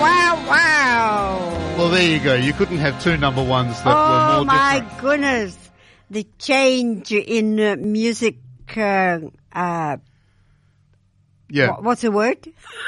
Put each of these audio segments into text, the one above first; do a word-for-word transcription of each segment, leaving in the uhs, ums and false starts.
wow, wow. Well, there you go. You couldn't have two number ones that oh, were more my different. goodness. The change in uh, music, uh, uh, Yeah. wh- what's the word?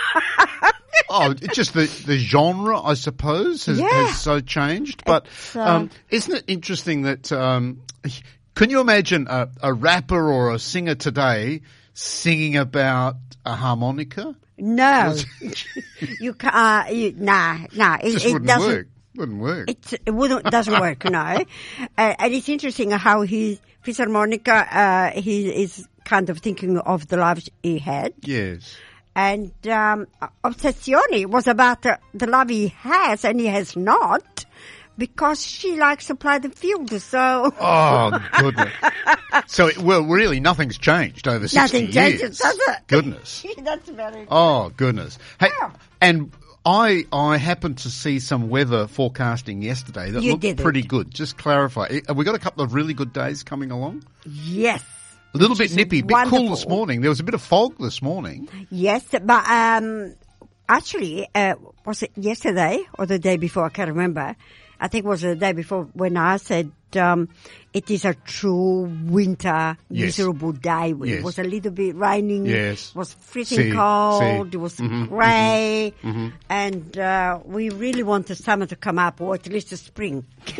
Oh, it's just the, the genre, I suppose, has, Yeah. has so changed. But It's, uh, um, isn't it interesting that um, can you imagine a, a rapper or a singer today singing about a harmonica? No. you can't, uh, you, nah, nah. It, It just it wouldn't doesn't, work. Wouldn't work. It, it wouldn't, doesn't work, no. Uh, and it's interesting how he, Fisarmonica, uh, he is kind of thinking of the love he had. Yes. And um, Obsessione was about uh, the love he has, and he has not, because she likes to play the field. So Oh, goodness. So, it, well, really, nothing's changed over sixty nothing years. changes, does it? Goodness. That's very. Oh, goodness. Hey, Yeah. and I I happened to see some weather forecasting yesterday that You looked didn't. pretty good. Just clarify. Have we got a couple of really good days coming along? Yes. A little Which bit is nippy, a bit wonderful. cool this morning. There was a bit of fog this morning. Yes, but um, actually, uh, was it yesterday or the day before? I can't remember. I think it was the day before when I said um, it is a true winter Yes. miserable day. It Yes. was a little bit raining. Yes. It was freezing See, cold. see. It was Mhm, grey. mhm. And uh, we really want the summer to come up, or at least the spring.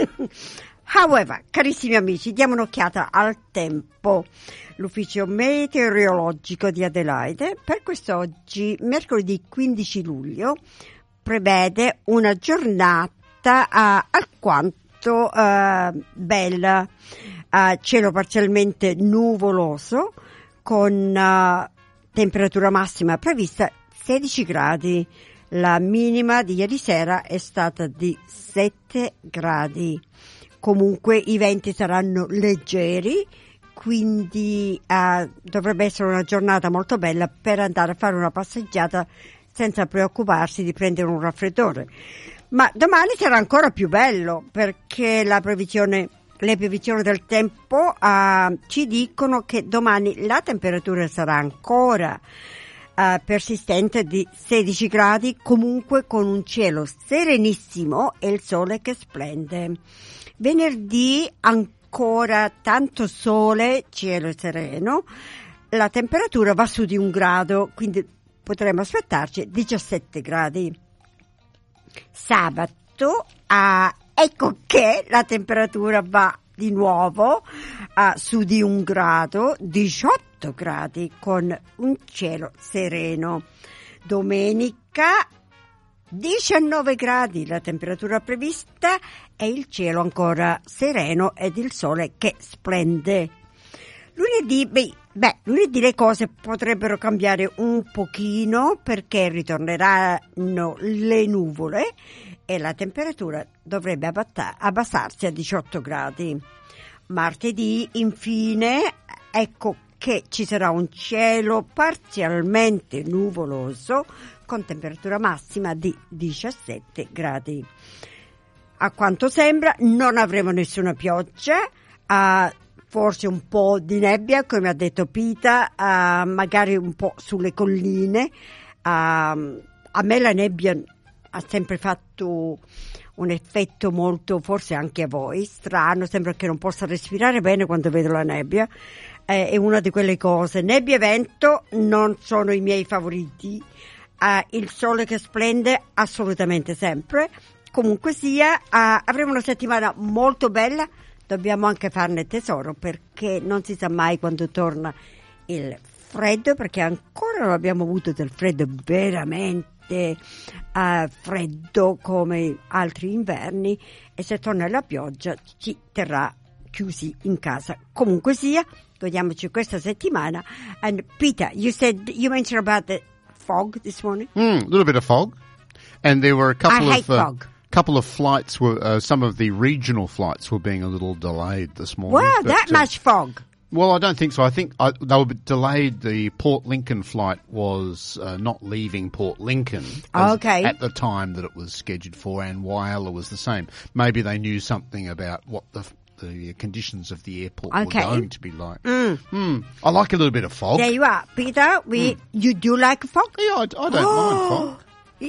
However, carissimi amici, diamo un'occhiata al tempo. L'ufficio meteorologico di Adelaide per quest'oggi, mercoledì quindici luglio, prevede una giornata uh, alquanto uh, bella, uh, cielo parzialmente nuvoloso, con uh, temperatura massima prevista sedici gradi. La minima di ieri sera è stata di sette gradi. Comunque i venti saranno leggeri, quindi uh, dovrebbe essere una giornata molto bella per andare a fare una passeggiata senza preoccuparsi di prendere un raffreddore. Ma domani sarà ancora più bello, perché la previsione, le previsioni del tempo uh, ci dicono che domani la temperatura sarà ancora uh, persistente di sedici gradi, comunque con un cielo serenissimo e il sole che splende. Venerdì ancora tanto sole, cielo sereno, la temperatura va su di un grado, quindi potremo aspettarci diciassette gradi. Sabato, ah, ecco che la temperatura va di nuovo ah, su di un grado, diciotto gradi con un cielo sereno. Domenica diciannove gradi la temperatura prevista e il cielo ancora sereno ed il sole che splende. Lunedì, beh, beh, lunedì le cose potrebbero cambiare un pochino perché ritorneranno le nuvole e la temperatura dovrebbe abbatta- abbassarsi a diciotto gradi. Martedì, infine, ecco che ci sarà un cielo parzialmente nuvoloso con temperatura massima di diciassette gradi. A quanto sembra non avremo nessuna pioggia, uh, forse un po' di nebbia, come ha detto Pita, uh, magari un po' sulle colline. Uh, a me la nebbia ha sempre fatto un effetto molto, forse anche a voi, strano, sembra che non possa respirare bene quando vedo la nebbia. Eh, è una di quelle cose. Nebbia e vento non sono i miei favoriti. Uh, il sole che splende assolutamente sempre. Comunque sia, uh, avremo una settimana molto bella, dobbiamo anche farne tesoro perché non si sa mai quando torna il freddo, perché ancora non abbiamo avuto del freddo veramente uh, freddo come altri inverni, e se torna la pioggia ci terrà chiusi in casa. Comunque sia, godiamoci questa settimana. And Peter, you said, you mentioned about the fog this morning? A mm, little bit of fog. And there were a couple I of hate uh, fog. couple of flights were uh, some of the regional flights were being a little delayed this morning. Wow, but, that uh, much fog. Well, I don't think so. I think I, they were delayed. The Port Lincoln flight was uh, not leaving Port Lincoln as- Okay. at the time that it was scheduled for, and Whyalla was the same. Maybe they knew something about what the the conditions of the airport Okay. were going to be like. Mm. Hmm. I like a little bit of fog. There you are, Peter. We, you do like fog? Yeah, I, I don't mind fog. I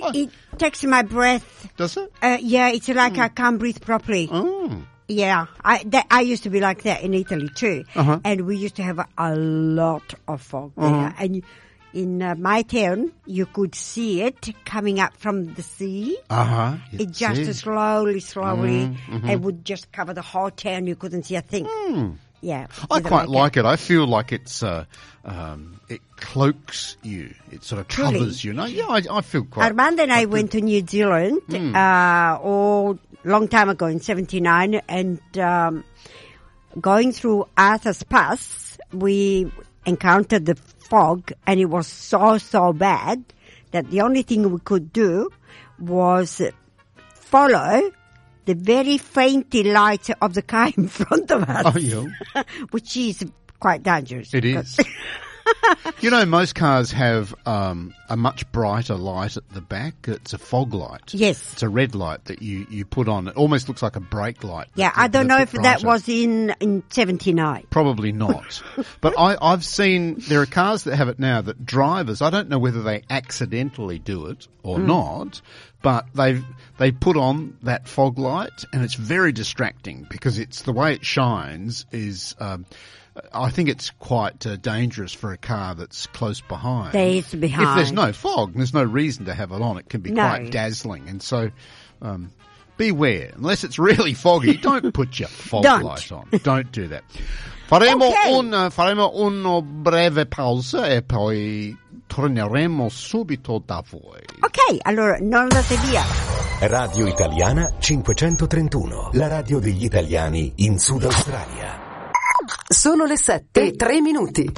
like, It takes my breath. does it? Uh, yeah, it's like I can't breathe properly. Oh. Yeah, I that, I used to be like that in Italy too, Uh-huh. and we used to have a, a lot of fog there. Uh-huh. And in uh, my town, you could see it coming up from the sea. Uh-huh. It just See? slowly, slowly, Mm-hmm. it would just cover the whole town. You couldn't see a thing. Mm. Yeah, I didn't quite like it. it. I feel like it's uh, um, it cloaks you. It sort of Truly. covers you. No, yeah, I, I feel quite. Armand and I quite went good. to New Zealand Hmm. uh, oh, long time ago in seventy-nine, and um, going through Arthur's Pass, we encountered the fog, and it was so, so bad that the only thing we could do was follow the very fainty light of the car in front of us, Oh, yeah. which is quite dangerous. It because- is. You know, most cars have um, a much brighter light at the back. It's a fog light. Yes. It's a red light that you, you put on. It almost looks like a brake light. Yeah, but- I don't but know a if bit that brighter. was in, in seventy-nine. Probably not. But I, I've seen, there are cars that have it now that drivers, I don't know whether they accidentally do it or Hmm. not, but they've, they put on that fog light and it's very distracting because it's the way it shines is, um, I think it's quite uh, dangerous for a car that's close behind. That's behind. If there's no fog, there's no reason to have it on. It can be No. quite dazzling. And so, um, beware. Unless it's really foggy, don't put your fog Don't. light on. Don't do that. Faremo, Okay. un, faremo una breve pausa e poi torneremo subito da voi. Ok, allora non andate via. Radio Italiana cinquecentotrentuno, la radio degli italiani in Sud Australia. Sono le sette e tre minuti.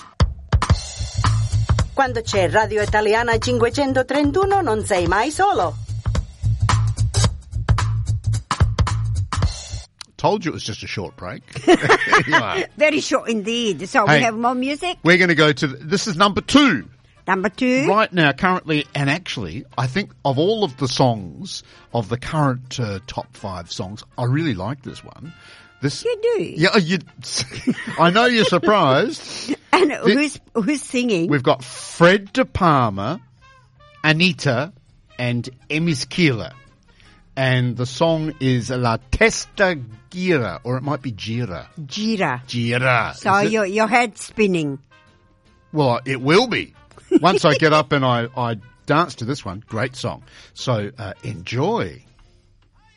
Quando c'è Radio Italiana cinquecentotrentuno non sei mai solo. Told you it was just a short break. Anyway, Very short indeed. So Hey. we have more music. we're going to go to, this is number two. Number two. Right now, currently, and actually, I think of all of the songs, of the current uh, top five songs, I really like this one. This, You do. Yeah, you, I know you're surprised. And who's who's singing? We've got Fred De Palma, Anita, and Emis Keeler. And the song is La Testa Gira, or it might be Gira. Gira. Gira. So Is it? your your head spinning. Well, it will be. Once I get up and I, I dance to this one, great song. So uh, enjoy.